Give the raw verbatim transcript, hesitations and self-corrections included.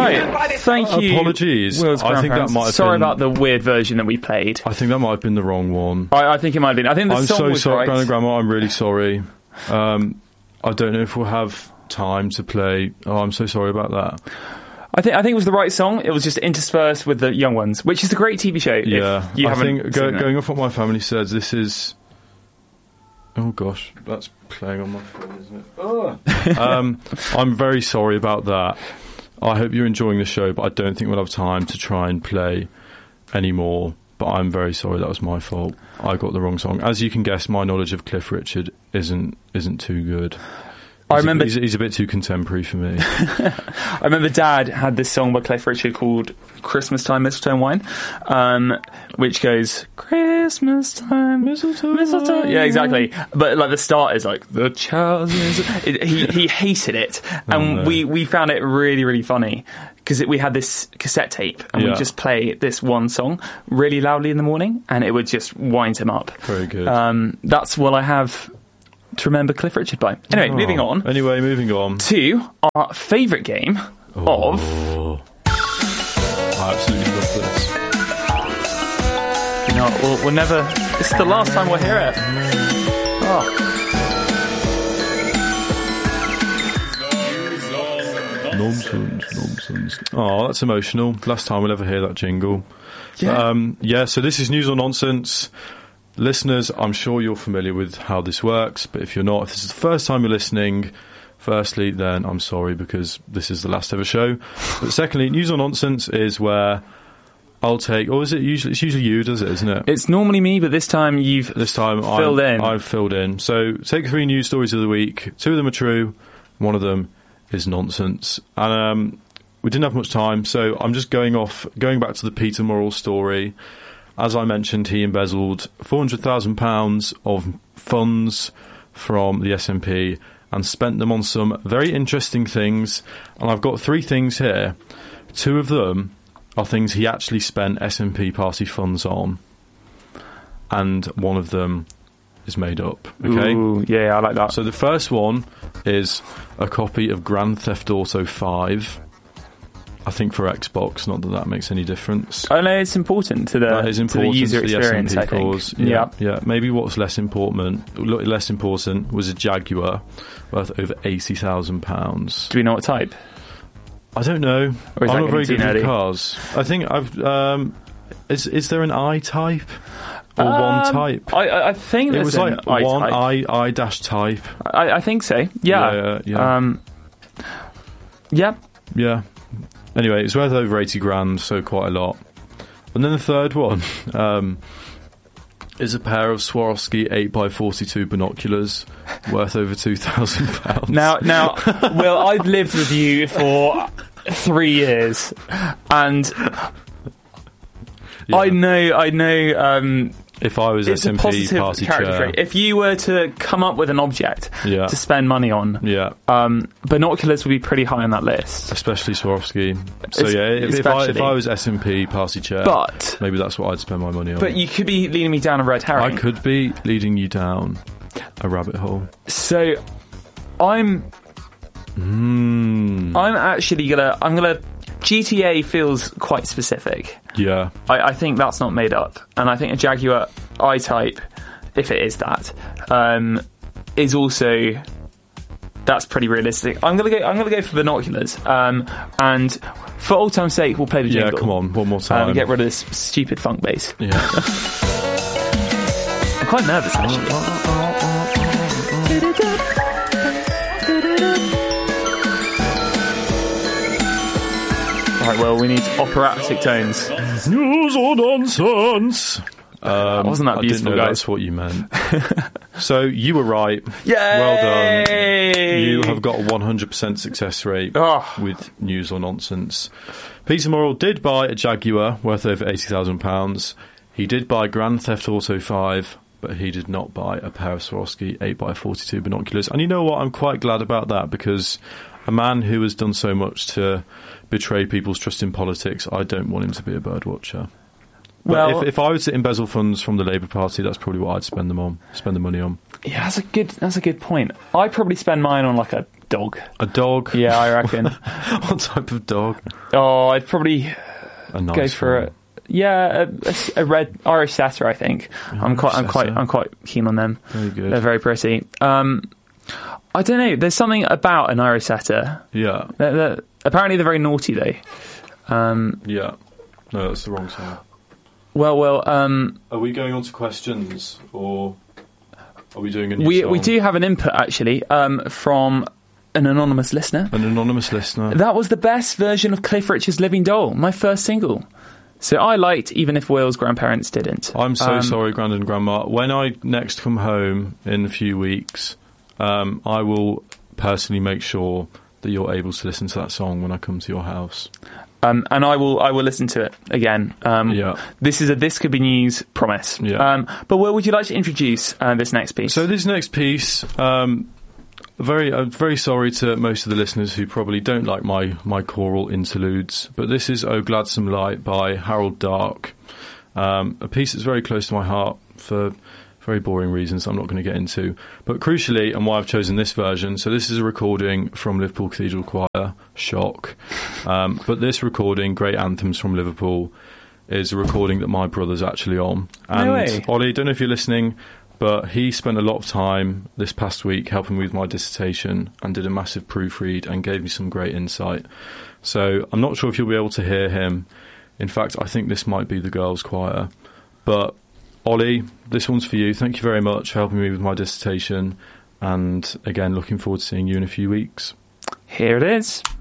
Right, thank you. Apologies. Will's I think that might have Sorry been, about the weird version that we played. I think that might have been the wrong one. I, I think it might have been. I think the I'm song so was sorry, right. Gran and Grandma. I'm really sorry. Um, I don't know if we'll have time to play. Oh, I'm so sorry about that. I think I think it was the right song. It was just interspersed with the Young Ones, which is a great T V show. Yeah, if you I haven't think go, seen going it. off what my family says, this is. Oh gosh, that's playing on my phone, isn't it? Oh. um, I'm very sorry about that. I hope you're enjoying the show, but I don't think we'll have time to try and play anymore. But I'm very sorry, that was my fault. I got the wrong song. As you can guess, my knowledge of Cliff Richard isn't isn't too good. He's I remember a, he's, he's a bit too contemporary for me. I remember Dad had this song by Cliff Richard called Christmas Time, Mistletoe and Wine, um, which goes, Christmas time, mistletoe, mistletoe. Yeah, exactly. But like the start is like, the child is... It, he, he hated it. And Oh, no. we, we found it really, really funny. Because we had this cassette tape, and Yeah. we'd just play this one song really loudly in the morning, and it would just wind him up. Very good. Um, that's what I have to remember Cliff Richard by. Anyway, Oh. moving on Anyway, moving on. to our favourite game of... Oh. I absolutely love this. You know, we'll, we'll never... This is the last time we'll hear it. Oh. Nonsense, nonsense. Oh, that's emotional. Last time we'll ever hear that jingle. Yeah. Um, yeah, so this is News or Nonsense. Listeners, I'm sure you're familiar with how this works, but if you're not, if this is the first time you're listening, firstly, then I'm sorry because this is the last ever show. But secondly, News or Nonsense is where I'll take, or is it usually, it's usually you, does it, isn't it? It's normally me, but this time you've This time filled I'm, in. I've filled in. So take three news stories of the week. Two of them are true. One of them is nonsense. And um, we didn't have much time, so I'm just going off, going back to the Peter Murrell story. As I mentioned, he embezzled four hundred thousand pounds of funds from the S N P and spent them on some very interesting things. And I've got three things here. Two of them are things he actually spent S N P party funds on. And one of them is made up. Okay? Ooh, yeah, I like that. So the first one is a copy of Grand Theft Auto five. I think for Xbox, not that that makes any difference. I know it's important to the, That is to important the user to the experience, S N P I think. cause. Yeah, yeah. Maybe what's less important, look, less important, was a Jaguar worth over eighty thousand pounds. Do we know what type? I don't know. Or is I'm that not very getting good too with nerdy? cars. I think I've. Um, is is there an I type or Um, one type? I, I I think It there's was an like I one type. I I dash type. I, I think so. Yeah. Yeah, yeah. Um, yeah. Yeah. Anyway, it's worth over eighty grand, so quite a lot. And then the third one um, is a pair of Swarovski eight by forty-two binoculars worth over two thousand pounds. Now, now, Will, I've lived with you for three years, and Yeah. I know, I know. Um, If I was it's S a and P positive party character chair. trait. If you were to come up with an object Yeah. to spend money on, Yeah. um, binoculars would be pretty high on that list. Especially Swarovski. So Es- yeah, if, if, I, if especially. I was S and P party chair, But, maybe that's what I'd spend my money on. but you could be leading me down a red I herring. could be leading you down a rabbit hole. So, I'm, Hmm. I'm actually gonna, I'm gonna. G T A feels quite specific. Yeah. I, I think that's not made up, and I think a Jaguar I-Type, if it is that, um, is also that's pretty realistic. I'm gonna go. I'm gonna go for binoculars, um, and for old time's sake, we'll play the jingle. Yeah, come on, one more time. Um, and get rid of this stupid funk bass. Yeah. I'm quite nervous actually. Right, well, we need operatic tones. News or nonsense? That wasn't that I beautiful, didn't know guys. that's what you meant. So you were right. Yay! Well done. You have got a one hundred percent success rate Oh. with news or nonsense. Peter Murrell did buy a Jaguar worth over eighty thousand pounds. He did buy Grand Theft Auto five, but he did not buy a pair of Swarovski eight by forty-two binoculars. And you know what? I'm quite glad about that, because a man who has done so much to betray people's trust in politics, I don't want him to be a birdwatcher. But Well- if, if I was to embezzle funds from the Labour Party, that's probably what I'd spend them on, spend the money on. Yeah, that's a good. That's a good point. I'd probably spend mine on like a dog. A dog? Yeah, I reckon. What type of dog? Oh, I'd probably A nice go for one. a yeah a, a, a red Irish setter. I think I'm quite. I'm quite. setter. I'm quite keen on them. Very good. They're very pretty. Um, I don't know. There's something about an Irish setter. Yeah, They're, they're, apparently, they're very naughty though. Um, yeah. No, that's the wrong song. well, well. Um, Are we going on to questions, or are we doing a new we song? we do have an input actually um, from an anonymous listener. An anonymous listener. That was the best version of Cliff Richard's Living Doll, my first single. So I liked, even if Will's grandparents didn't. I'm so Um, sorry, Grand and Grandma. When I next come home in a few weeks, um, I will personally make sure that you're able to listen to that song when I come to your house. Um, and I will, I will listen to it again. Um, Yeah. This is a This Could Be News promise. Yeah. Um, but Will, would you like to introduce uh, this next piece? So this next piece, um, very, I'm very sorry to most of the listeners who probably don't like my, my choral interludes, but this is "Oh Gladsome Light" by Harold Dark, um, a piece that's very close to my heart for very boring reasons I'm not going to get into. But crucially, and why I've chosen this version, so this is a recording from Liverpool Cathedral Choir, shock. Um, but this recording, Great Anthems from Liverpool, is a recording that my brother's actually on. And No way. Ollie, don't know if you're listening, but he spent a lot of time this past week helping me with my dissertation and did a massive proofread and gave me some great insight. So I'm not sure if you'll be able to hear him. In fact, I think this might be the girls' choir. But Ollie, this one's for you. Thank you very much for helping me with my dissertation. And again, looking forward to seeing you in a few weeks. Here it is.